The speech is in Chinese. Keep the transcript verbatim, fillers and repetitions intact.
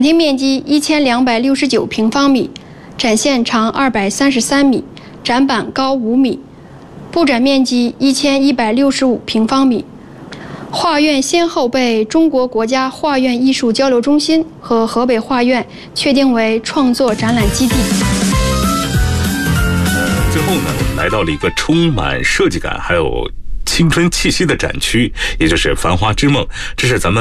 厅面积一千两百六十九平方米，展线长二百三十三米，展板高五米，布展面积一千一百六十五平方米。画院先后被中国国家画院艺术交流中心和河北画院确定为创作展览基地。 呃，最后呢，我们来到了一个充满设计感还有青春气息的展区，也就是繁花之梦。这是咱们